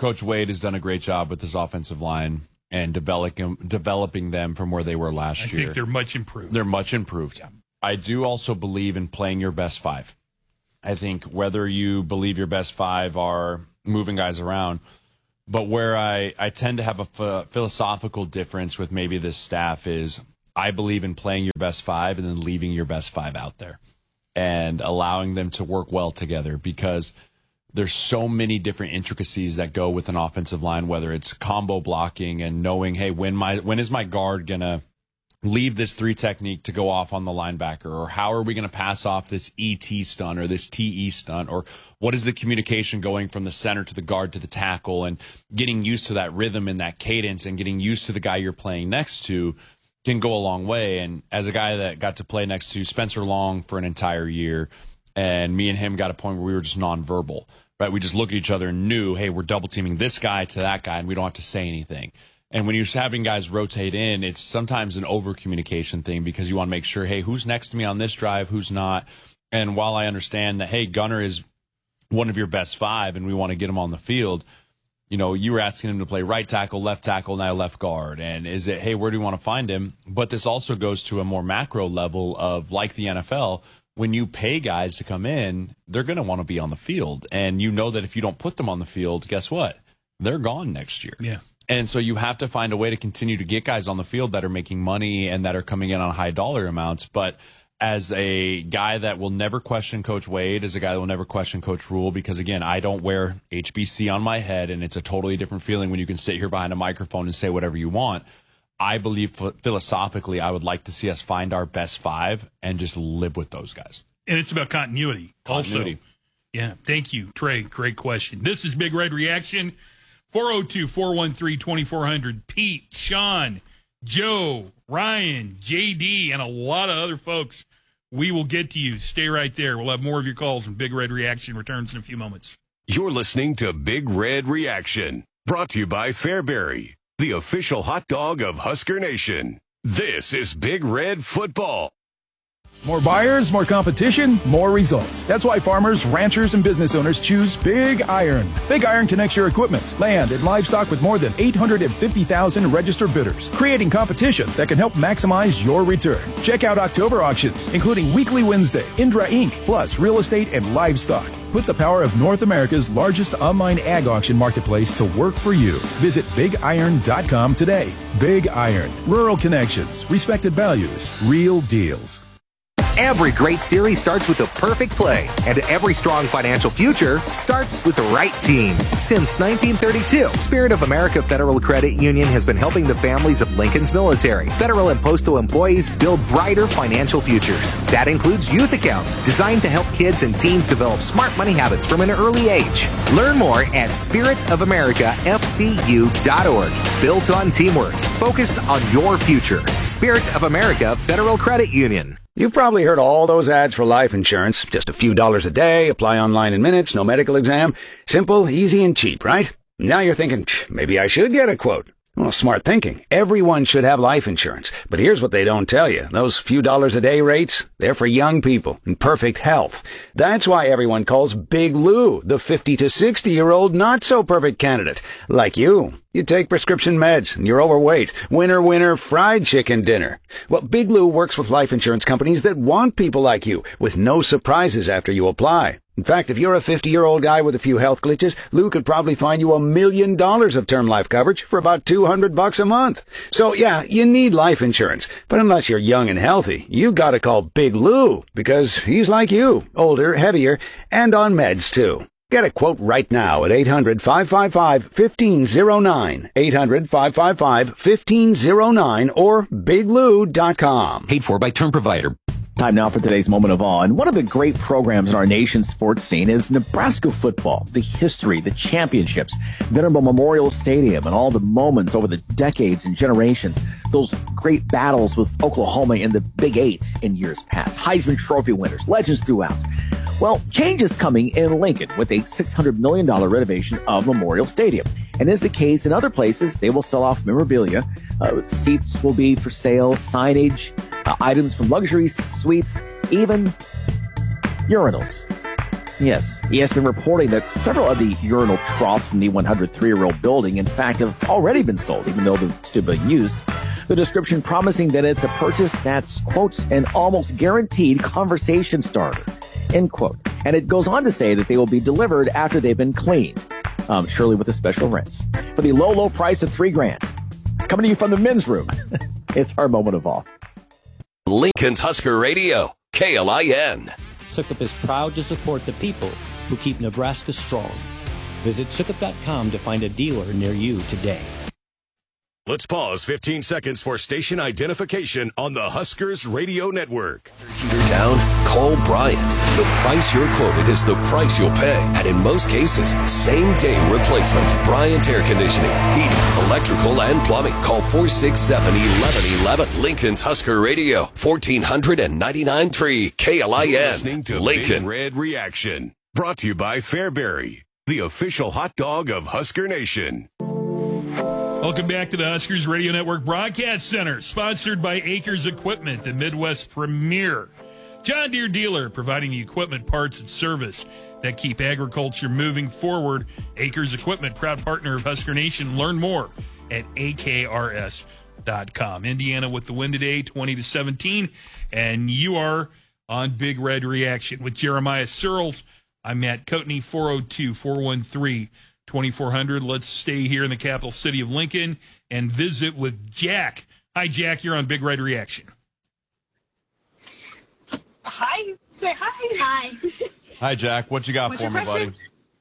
Coach Wade has done a great job with his offensive line and developing them from where they were last year. I think they're much improved. They're much improved. Yeah. I do also believe in playing your best five. I think whether you believe your best five are moving guys around, but where I tend to have a philosophical difference with maybe this staff is I believe in playing your best five and then leaving your best five out there and allowing them to work well together, because there's so many different intricacies that go with an offensive line, whether it's combo blocking and knowing, hey, when is my guard going to leave this 3 technique to go off on the linebacker, or how are we going to pass off this ET stunt or this TE stunt, or what is the communication going from the center to the guard to the tackle, and getting used to that rhythm and that cadence and getting used to the guy you're playing next to can go a long way. And as a guy that got to play next to Spencer Long for an entire year, and me and him got a point where we were just nonverbal, right? We just looked at each other and knew, hey, we're double teaming this guy to that guy, and we don't have to say anything. And when you're having guys rotate in, it's sometimes an over-communication thing, because you want to make sure, hey, who's next to me on this drive, who's not. And while I understand that, hey, Gunner is one of your best five and we want to get him on the field, you know, you were asking him to play right tackle, now left guard. And is it, hey, where do you want to find him? But this also goes to a more macro level of, like the NFL, when you pay guys to come in, they're going to want to be on the field. And you know that if you don't put them on the field, guess what? They're gone next year. Yeah. And so you have to find a way to continue to get guys on the field that are making money and that are coming in on high dollar amounts. But as a guy that will never question Coach Wade, as a guy that will never question Coach Rule, because, again, I don't wear HBC on my head, and it's a totally different feeling when you can sit here behind a microphone and say whatever you want. I believe philosophically I would like to see us find our best five and just live with those guys. And it's about continuity. Also. Yeah, thank you, Trey. Great question. This is Big Red Reaction. 402-413-2400. Pete, Sean, Joe, Ryan, JD, and a lot of other folks. We will get to you. Stay right there. We'll have more of your calls when Big Red Reaction returns in a few moments. You're listening to Big Red Reaction, brought to you by Fairbury, the official hot dog of Husker Nation. This is Big Red Football. More buyers, more competition, more results. That's why farmers, ranchers, and business owners choose Big Iron. Big Iron connects your equipment, land, and livestock with more than 850,000 registered bidders, creating competition that can help maximize your return. Check out October auctions, including Weekly Wednesday, Indra Inc., plus real estate and livestock. Put the power of North America's largest online ag auction marketplace to work for you. Visit BigIron.com today. Big Iron. Rural connections, respected values, real deals. Every great series starts with the perfect play, and every strong financial future starts with the right team. Since 1932, Spirit of America Federal Credit Union has been helping the families of Lincoln's military, federal and postal employees build brighter financial futures. That includes youth accounts designed to help kids and teens develop smart money habits from an early age. Learn more at spiritsofamericafcu.org. Built on teamwork, focused on your future. Spirit of America Federal Credit Union. You've probably heard all those ads for life insurance. Just a few dollars a day, apply online in minutes, no medical exam. Simple, easy, and cheap, right? Now you're thinking, maybe I should get a quote. Well, smart thinking. Everyone should have life insurance. But here's what they don't tell you. Those few dollars a day rates, they're for young people in perfect health. That's why everyone calls Big Lou the 50 to 60-year-old not-so-perfect candidate. Like you. You take prescription meds, and you're overweight. Winner, winner, fried chicken dinner. Well, Big Lou works with life insurance companies that want people like you, with no surprises after you apply. In fact, if you're a 50-year-old guy with a few health glitches, Lou could probably find you $1 million of term life coverage for about $200 a month. So, yeah, you need life insurance. But unless you're young and healthy, you gotta call Big Lou, because he's like you, older, heavier, and on meds, too. Get a quote right now at 800-555-1509, 800-555-1509, or biglou.com. Paid for by Term Provider. Time now for today's Moment of Awe. And one of the great programs in our nation's sports scene is Nebraska football. The history, the championships, Venerable Memorial Stadium, and all the moments over the decades and generations. Those great battles with Oklahoma in the Big Eight in years past. Heisman Trophy winners, legends throughout. Well, change is coming in Lincoln with a $600 million renovation of Memorial Stadium. And as the case in other places, they will sell off memorabilia. Seats will be for sale, signage, items from luxury suites, even urinals. Yes, ESPN reporting that several of the urinal troughs from the 103-year-old building, in fact, have already been sold, even though they're still being used. The description promising that it's a purchase that's, quote, an almost guaranteed conversation starter, end quote. And it goes on to say that they will be delivered after they've been cleaned, surely with a special rinse, for the low, low price of $3,000. Coming to you from the men's room, it's our moment of awe. Lincoln's Husker Radio, KLIN. Sukup is proud to support the people who keep Nebraska strong. Visit sukup.com to find a dealer near you today. Let's pause 15 seconds for station identification on the Huskers Radio Network. Heater down? Call Bryant. The price you're quoted is the price you'll pay. And in most cases, same-day replacement. Bryant Air Conditioning, heating, electrical, and plumbing. Call 467-1111. Lincoln's Husker Radio, 1499.3 KLIN. Listening to Lincoln Red Reaction. Brought to you by Fairbury, the official hot dog of Husker Nation. Welcome back to the Huskers Radio Network Broadcast Center, sponsored by Acres Equipment, the Midwest premier John Deere dealer, providing the equipment, parts, and service that keep agriculture moving forward. Acres Equipment, proud partner of Husker Nation. Learn more at akrs.com. Indiana with the win today, 20-17, and you are on Big Red Reaction with Jeremiah Searles. I'm Matt Coatney, 402-413-2400. Let's stay here in the capital city of Lincoln and visit with Jack. Hi, Jack. You're on Big Red Reaction. Hi. Say hi. Hi. Hi, Jack. What you got What's for your me, question? buddy?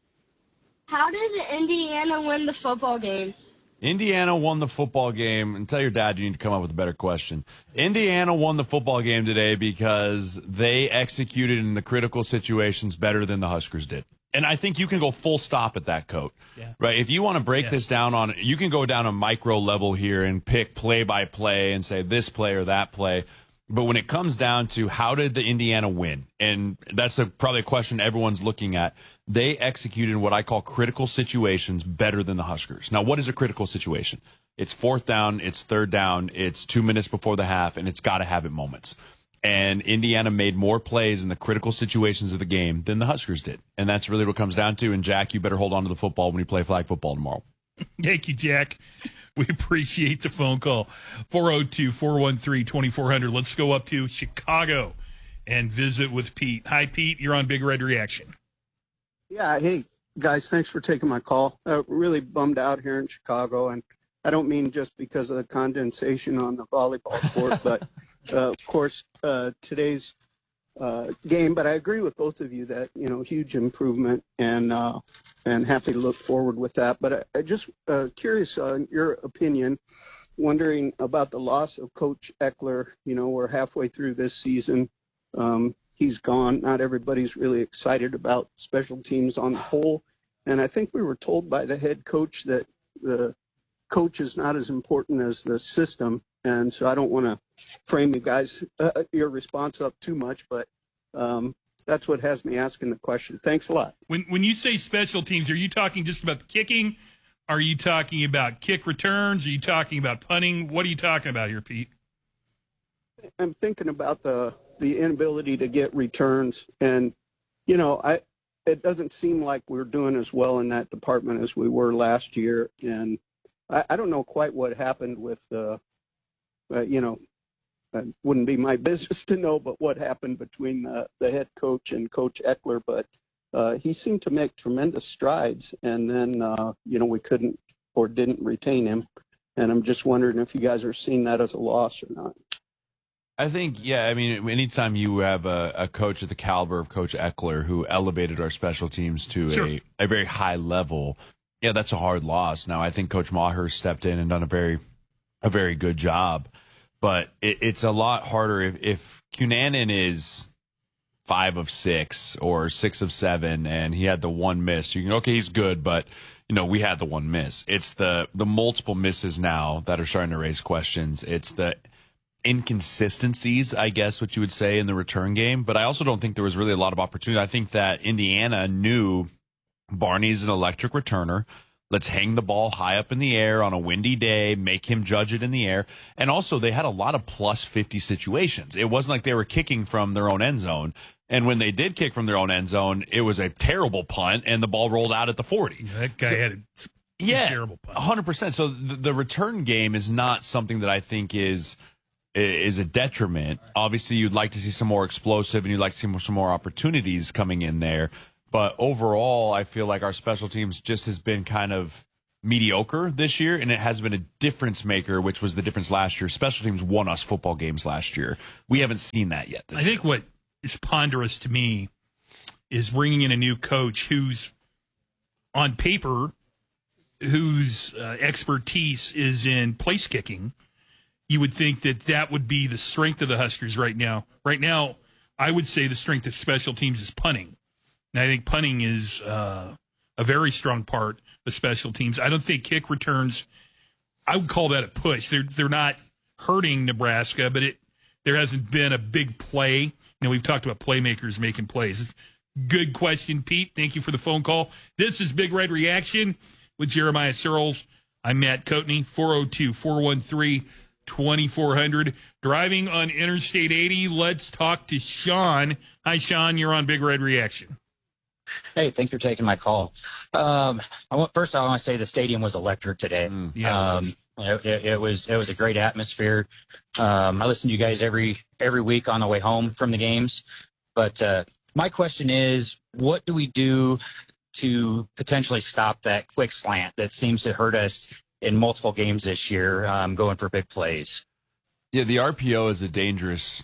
How did Indiana win the football game? Indiana won the football game, and tell your dad you need to come up with a better question. Indiana won the football game today because they executed in the critical situations better than the Huskers did. And I think you can go full stop at that, Coat. Yeah. Right? If you want to break this down on, you can go down a micro level here and pick play by play and say this play or that play. But when it comes down to how did the Indiana win, and that's probably a question everyone's looking at, they executed in what I call critical situations better than the Huskers. Now, what is a critical situation? It's fourth down, it's third down, it's 2 minutes before the half, and it's got to have it moments. And Indiana made more plays in the critical situations of the game than the Huskers did. And that's really what it comes down to. And, Jack, you better hold on to the football when you play flag football tomorrow. Thank you, Jack. We appreciate the phone call. 402-413-2400. Let's go up to Chicago and visit with Pete. Hi, Pete. You're on Big Red Reaction. Yeah, hey, guys, thanks for taking my call. Really bummed out here in Chicago, and I don't mean just because of the condensation on the volleyball court, but, of course, today's game. But I agree with both of you that, huge improvement, and happy to look forward with that. But I just curious on your opinion, wondering about the loss of Coach Eckler. We're halfway through this season. He's gone. Not everybody's really excited about special teams on the whole. And I think we were told by the head coach that the coach is not as important as the system. And so I don't want to frame you guys, your response up too much, but that's what has me asking the question. Thanks a lot. When you say special teams, are you talking just about the kicking? Are you talking about kick returns? Are you talking about punting? What are you talking about here, Pete? I'm thinking about the inability to get returns. And, it doesn't seem like we're doing as well in that department as we were last year. And I don't know quite what happened with it wouldn't be my business to know, but what happened between the head coach and Coach Eckler. But he seemed to make tremendous strides, and then, we couldn't or didn't retain him. And I'm just wondering if you guys are seeing that as a loss or not. I think, anytime you have a coach at the caliber of Coach Eckler who elevated our special teams to a very high level, that's a hard loss. Now, I think Coach Maher stepped in and done a very good job. But it's a lot harder if Cunanan is 5 of 6 or 6 of 7 and he had the one miss. You can, okay, he's good, but we had the one miss. It's the multiple misses now that are starting to raise questions. It's the inconsistencies, I guess, what you would say in the return game. But I also don't think there was really a lot of opportunity. I think that Indiana knew Barney's an electric returner. Let's hang the ball high up in the air on a windy day, make him judge it in the air. And also, they had a lot of plus 50 situations. It wasn't like they were kicking from their own end zone. And when they did kick from their own end zone, it was a terrible punt, and the ball rolled out at the 40. Yeah, that guy had a terrible punt. 100%. So the return game is not something that I think is a detriment. Obviously, you'd like to see some more explosive, and you'd like to see some more opportunities coming in there. But overall, I feel like our special teams just has been kind of mediocre this year, and it has been a difference maker, which was the difference last year. Special teams won us football games last year. We haven't seen that yet this year. I think what is ponderous to me is bringing in a new coach who's, on paper, whose expertise is in place kicking. You would think that would be the strength of the Huskers right now. Right now, I would say the strength of special teams is punting. And I think punting is a very strong part of special teams. I don't think kick returns, I would call that a push. They're not hurting Nebraska, but there hasn't been a big play. You know, we've talked about playmakers making plays. Good question, Pete. Thank you for the phone call. This is Big Red Reaction with Jeremiah Searles. I'm Matt Coatney, 402-413-2400. Driving on Interstate 80, let's talk to Sean. Hi, Sean. You're on Big Red Reaction. Hey, thanks for taking my call. First, I want to say the stadium was electric today. It was a great atmosphere. I listen to you guys every week on the way home from the games. But my question is, what do we do to potentially stop that quick slant that seems to hurt us in multiple games this year, going for big plays? Yeah, the RPO is a dangerous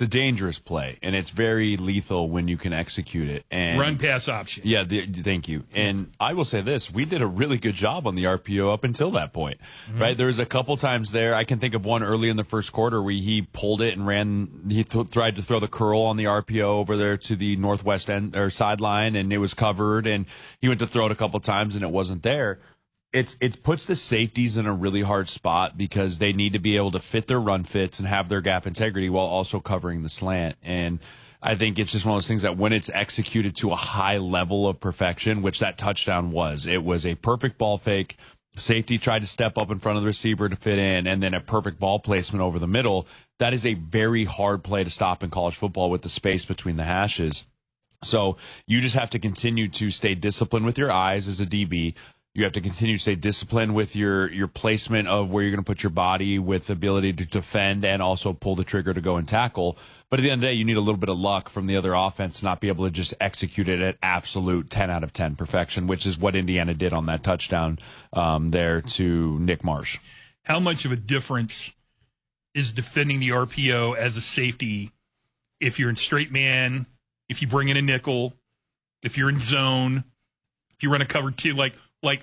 play, and it's very lethal when you can execute it. And run pass option. Yeah, thank you. And I will say this, we did a really good job on the RPO up until that point, right? There was a couple times there. I can think of one early in the first quarter where he pulled it and ran. He tried to throw the curl on the RPO over there to the northwest end or sideline, and it was covered, and he went to throw it a couple times, and it wasn't there. It puts the safeties in a really hard spot because they need to be able to fit their run fits and have their gap integrity while also covering the slant. And I think it's just one of those things that when it's executed to a high level of perfection, which that touchdown was, it was a perfect ball fake. Safety tried to step up in front of the receiver to fit in, and then a perfect ball placement over the middle. That is a very hard play to stop in college football with the space between the hashes. So you just have to continue to stay disciplined with your eyes as a DB. You have to continue to stay disciplined with your placement of where you're going to put your body, with the ability to defend and also pull the trigger to go and tackle. But at the end of the day, you need a little bit of luck from the other offense to not be able to just execute it at absolute 10 out of 10 perfection, which is what Indiana did on that touchdown there to Nick Marsh. How much of a difference is defending the RPO as a safety if you're in straight man, if you bring in a nickel, if you're in zone, if you run a cover two, like,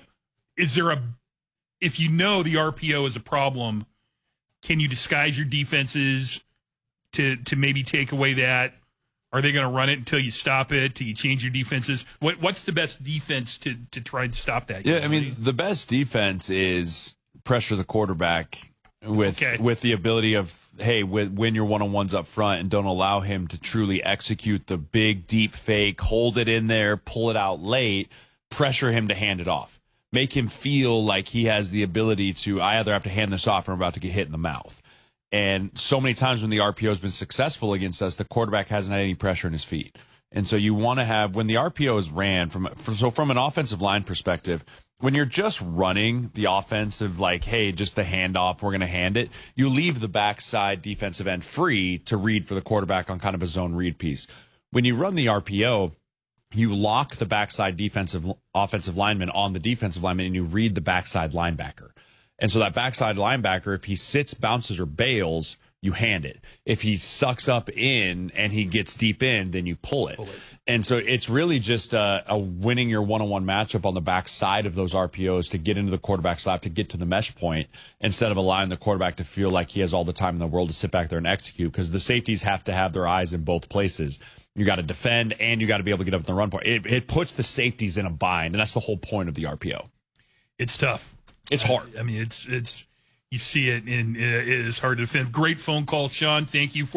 is there if you know the RPO is a problem, can you disguise your defenses to maybe take away that? Are they going to run it until you stop it? Do you change your defenses? What's the best defense to try and stop that? Yeah, I mean, the best defense is pressure the quarterback with the ability of, hey, win your one-on-ones up front and don't allow him to truly execute the big, deep fake, hold it in there, pull it out late, pressure him to hand it off. Make him feel like he has the ability to, I either have to hand this off or I'm about to get hit in the mouth. And so many times when the RPO has been successful against us, the quarterback hasn't had any pressure in his feet. And so you want to have, when the RPO is ran, from an offensive line perspective, when you're just running the offensive, like, hey, just the handoff, we're going to hand it, you leave the backside defensive end free to read for the quarterback on kind of a zone read piece. When you run the RPO, you lock the backside offensive lineman on the defensive lineman, and you read the backside linebacker. And so that backside linebacker, if he sits, bounces, or bails, you hand it. If he sucks up in and he gets deep in, then you pull it. And so it's really just a winning your one-on-one matchup on the backside of those RPOs to get into the quarterback's lap, to get to the mesh point, instead of allowing the quarterback to feel like he has all the time in the world to sit back there and execute, because the safeties have to have their eyes in both places. You got to defend, and you got to be able to get up in the run point. It puts the safeties in a bind, and that's the whole point of the RPO. It's tough. It's hard. I mean, it's you see it, and it is hard to defend. Great phone call, Sean. Thank you.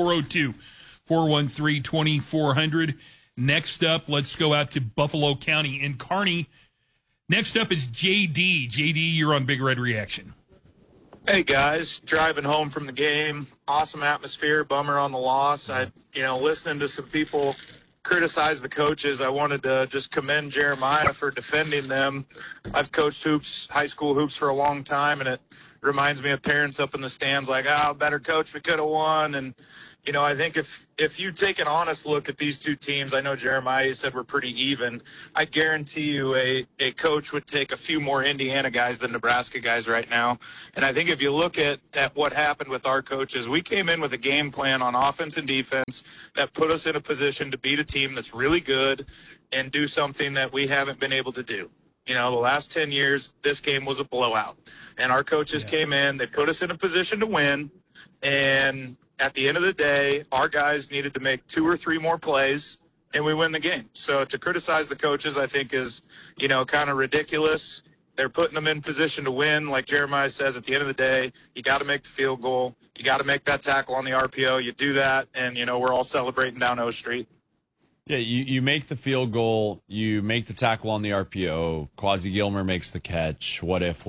402-413-2400. Next up, let's go out to Buffalo County. In Kearney, Next up is JD. JD, you're on Big Red Reaction. Hey guys, driving home from the game, awesome atmosphere, bummer on the loss. Listening to some people criticize the coaches, I wanted to just commend Jeremiah for defending them. I've coached hoops, high school hoops for a long time, and it reminds me of parents up in the stands like, better coach, we could have won. And, I think if you take an honest look at these two teams, I know Jeremiah said we're pretty even. I guarantee you a coach would take a few more Indiana guys than Nebraska guys right now. And I think if you look at what happened with our coaches, we came in with a game plan on offense and defense that put us in a position to beat a team that's really good and do something that we haven't been able to do. The last 10 years, this game was a blowout. And our coaches came in, they put us in a position to win, and at the end of the day, our guys needed to make 2 or 3 more plays, and we win the game. So to criticize the coaches, I think is, kind of ridiculous. They're putting them in position to win. Like Jeremiah says, at the end of the day, you got to make the field goal. You got to make that tackle on the RPO. You do that, and, we're all celebrating down O Street. Yeah, you make the field goal, you make the tackle on the RPO, Quasi Gilmer makes the catch. What if?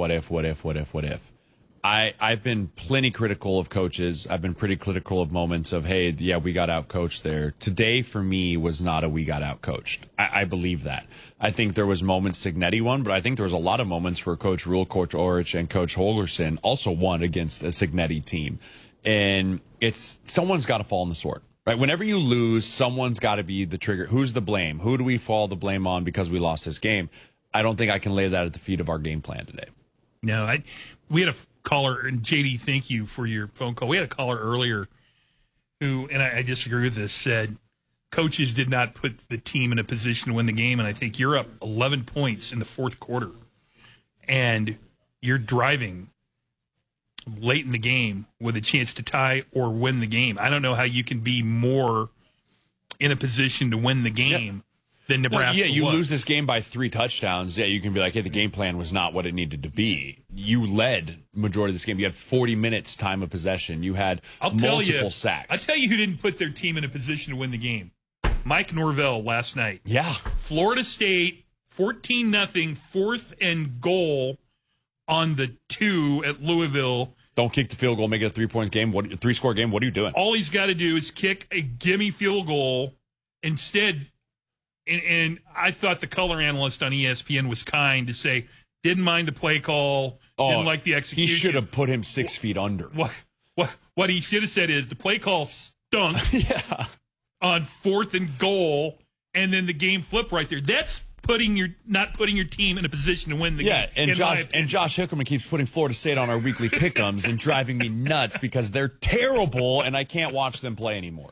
I've been plenty critical of coaches. I've been pretty critical of moments of, hey, yeah, we got out-coached there. Today, for me, was not a we got out-coached. I believe that. I think there was moments Signetti won, but I think there was a lot of moments where Coach Rule, Coach Orich, and Coach Holgerson also won against a Signetti team. And someone's got to fall on the sword. Right, whenever you lose, someone's got to be the trigger. Who's the blame? Who do we fall the blame on because we lost this game? I don't think I can lay that at the feet of our game plan today. No, we had a caller, and JD, thank you for your phone call. We had a caller earlier who, and I disagree with this, said coaches did not put the team in a position to win the game, and I think you're up 11 points in the fourth quarter, and you're driving late in the game with a chance to tie or win the game. I don't know how you can be more in a position to win the game than Nebraska was. You lose this game by 3 touchdowns. Yeah, you can be like, hey, the game plan was not what it needed to be. You led majority of this game. You had 40 minutes time of possession. You had multiple sacks. I'll tell you who didn't put their team in a position to win the game. Mike Norvell last night. Yeah. Florida State, 14-0, 4th and goal on the 2 at Louisville. Don't kick the field goal, make it a 3-point game. 3-score game. What are you doing? All he's got to do is kick a gimme field goal. Instead, and I thought the color analyst on ESPN was kind to say, didn't mind the play call, didn't like the execution. He should have put him 6 feet under. What he should have said is the play call stunk on 4th and goal, and then the game flipped right there. That's not putting your team in a position to win the game. Yeah, and Josh Hickerman keeps putting Florida State on our weekly pick'ems and driving me nuts because they're terrible and I can't watch them play anymore.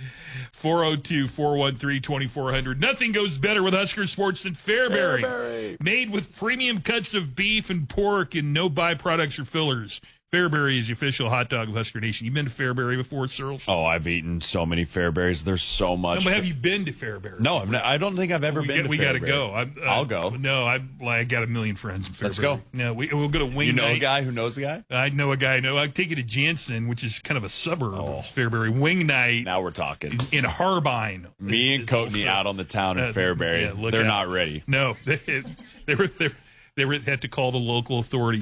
402-413-2400. Nothing goes better with Husker Sports than Fairbury. Made with premium cuts of beef and pork and no byproducts or fillers. Fairbury is the official hot dog of Husker Nation. You been to Fairbury before, Searles? Oh, I've eaten so many Fairberries. There's so much. No, but have you been to Fairbury? No, I don't think I've ever been to Fairbury. We got to go. I'll go. No, I got a million friends in Fairbury. Let's go. No, we'll go to Wing Night. You know a guy who knows a guy? I know a guy. No, I'd take you to Jansen, which is kind of a suburb of Fairbury. Wing Night. Now we're talking. In Harbine. Me and Coatney out on the town in Fairbury. They're not ready. No, they had to call the local authorities.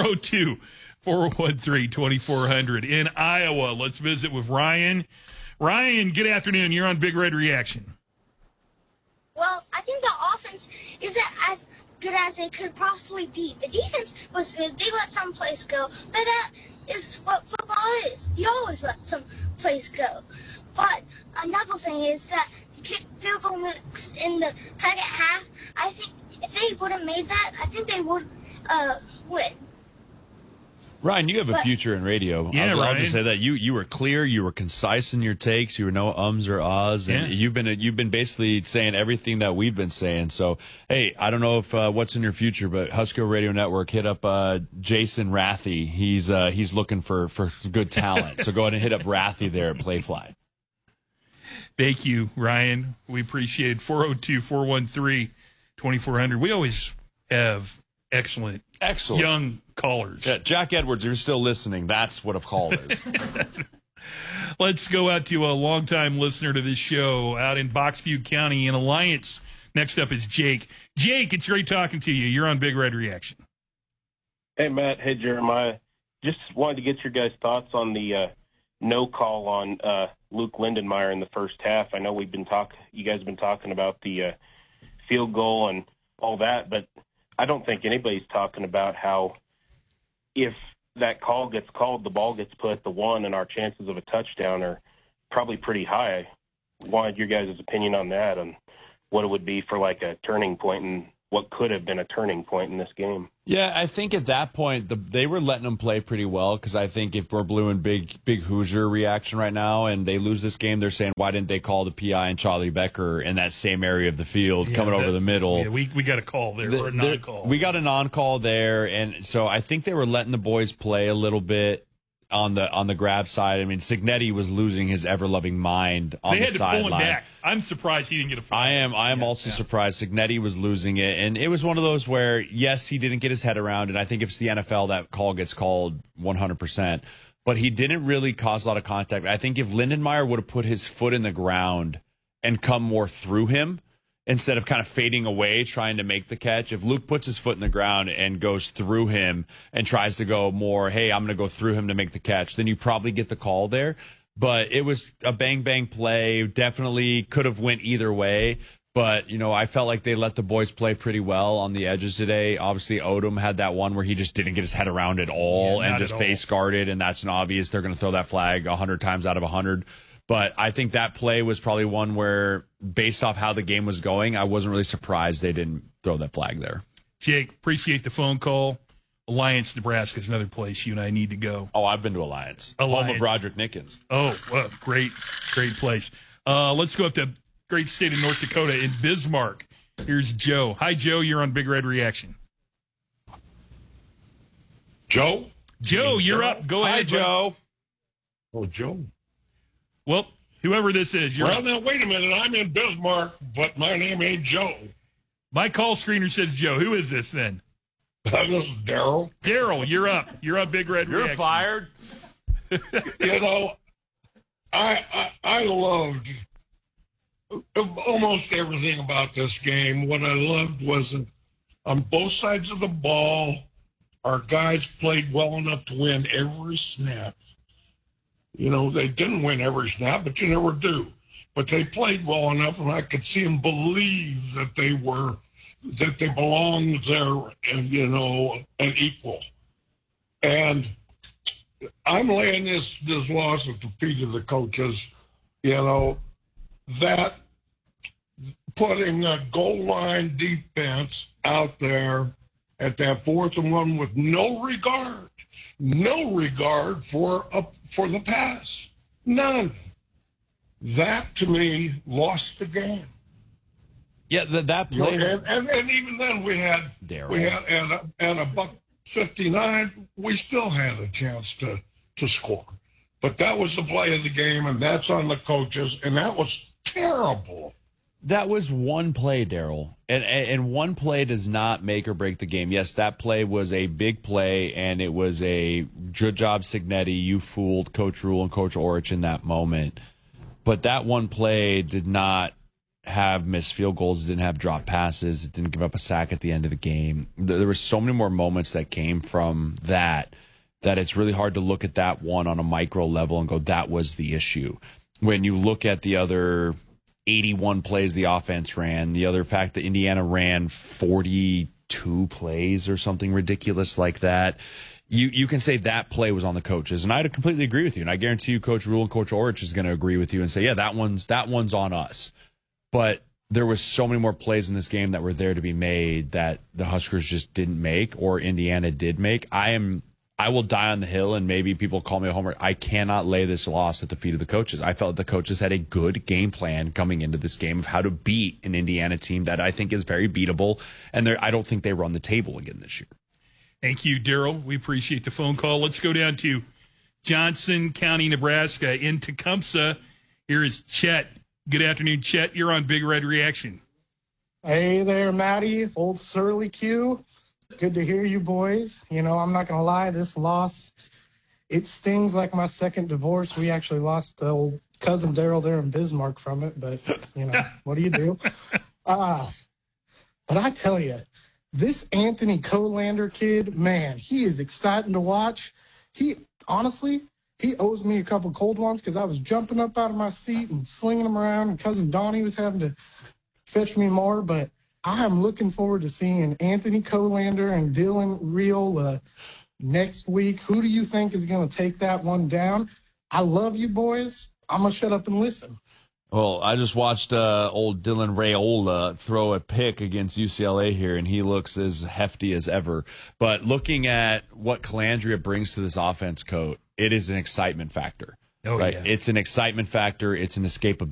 413-2400. In Iowa, let's visit with Ryan. Ryan, good afternoon. You're on Big Red Reaction. Well, I think the offense isn't as good as it could possibly be. The defense was good. They let some plays go. But that is what football is. You always let some plays go. But another thing is that kick field goal in the second half, I think if they would have made that, I think they would win. Ryan, you have a future in radio. Yeah, I'll just say that you were clear, you were concise in your takes, you were no ums or ahs, and you've been basically saying everything that we've been saying. So, hey, I don't know if what's in your future, but Husker Radio Network hit up Jason Rathy. He's looking for good talent. So go ahead and hit up Rathy there at Playfly. Thank you, Ryan. We appreciate it. 402-413-2400. We always have excellent young callers. Yeah, Jack Edwards, you're still listening. That's what a call is. Let's go out to a longtime listener to this show out in Box Butte County in Alliance. Next up is Jake. Jake, it's great talking to you. You're on Big Red Reaction. Hey, Matt. Hey, Jeremiah. Just wanted to get your guys' thoughts on the no call on Luke Lindenmeyer in the first half. I know you guys have been talking about the field goal and all that, but I don't think anybody's talking about how if that call gets called, the ball gets put at the 1, and our chances of a touchdown are probably pretty high. Wanted your guys' opinion on that and what it would be for like a turning point and what could have been a turning point in this game. Yeah, I think at that point they were letting them play pretty well, because I think if we're blue and big Hoosier reaction right now and they lose this game, they're saying, why didn't they call the PI and Charlie Becker in that same area of the field coming over the middle? Yeah, we got a call there, or a non-call. We got a non-call there, and so I think they were letting the boys play a little bit on the grab side. I mean, Cignetti was losing his ever-loving mind on the sideline. They had to pull him back. I'm surprised he didn't get a foul. I am also surprised Cignetti was losing it. And it was one of those where, yes, he didn't get his head around it. I think if it's the NFL, that call gets called 100%. But he didn't really cause a lot of contact. I think if Lindenmeyer would have put his foot in the ground and come more through him, instead of kind of fading away, trying to make the catch. If Luke puts his foot in the ground and goes through him and tries to go more, hey, I'm going to go through him to make the catch, then you probably get the call there. But it was a bang-bang play. Definitely could have went either way. But, I felt like they let the boys play pretty well on the edges today. Obviously, Odom had that one where he just didn't get his head around at all and just face guarded, and that's an obvious. They're going to throw that flag 100 times out of 100. But I think that play was probably one where, based off how the game was going, I wasn't really surprised they didn't throw that flag there. Jake, appreciate the phone call. Alliance, Nebraska is another place you and I need to go. Oh, I've been to Alliance. Home of Broderick Nickens. Oh, well, great place. Let's go up to great state of North Dakota in Bismarck. Here's Joe. Hi, Joe. You're on Big Red Reaction. Joe? Joe, you're up. Go ahead, Joe. Oh, Joe. Well, whoever this is, you're up. Now, wait a minute. I'm in Bismarck, but my name ain't Joe. My call screener says Joe. Who is this then? This is Daryl. Daryl, you're up. You're up, Big Red Reaction. You're fired. I loved almost everything about this game. What I loved was on both sides of the ball, our guys played well enough to win every snap. They didn't win every snap, but you never do. But they played well enough, and I could see them believe that they belonged there, and and equal. And I'm laying this loss at the feet of the coaches. That putting a goal line defense out there at that 4th and 1 with no regard for the pass, none. That to me lost the game. Yeah, that play, and even then we had at a $1.59, we still had a chance to score. But that was the play of the game, and that's on the coaches, and that was terrible. That was one play, Daryl, and one play does not make or break the game. Yes, that play was a big play, and it was a good job, Cignetti. You fooled Coach Rule and Coach Orich in that moment. But that one play did not have missed field goals. It didn't have drop passes. It didn't give up a sack at the end of the game. There were so many more moments that came from that it's really hard to look at that one on a micro level and go, that was the issue. When you look at the other 81 plays the offense ran, the other fact that Indiana ran 42 plays or something ridiculous like that, you can say that play was on the coaches. And I'd completely agree with you. And I guarantee you Coach Rule and Coach Orich is going to agree with you and say, yeah, that one's on us. But there was so many more plays in this game that were there to be made that the Huskers just didn't make, or Indiana did make. I will die on the hill, and maybe people call me a homer. I cannot lay this loss at the feet of the coaches. I felt the coaches had a good game plan coming into this game of how to beat an Indiana team that I think is very beatable, and I don't think they run the table again this year. Thank you, Daryl. We appreciate the phone call. Let's go down to Johnson County, Nebraska, in Tecumseh. Here is Chet. Good afternoon, Chet. You're on Big Red Reaction. Hey there, Matty. Old Surly Q. Good to hear you, boys. I'm not going to lie, this loss, it stings like my second divorce. We actually lost the old cousin Daryl there in Bismarck from it, but, what do you do? But But I tell you, this Anthony Colander kid, man, he is exciting to watch. He owes me a couple cold ones because I was jumping up out of my seat and slinging them around, and Cousin Donnie was having to fetch me more. But I am looking forward to seeing Anthony Colander and Dylan Riola next week. Who do you think is going to take that one down? I love you, boys. I'm going to shut up and listen. Well, I just watched old Dylan Raiola throw a pick against UCLA here, and he looks as hefty as ever. But looking at what Calandria brings to this offense, Coat, it is an excitement factor. Oh, right? yeah. It's an excitement factor. It's an escapability.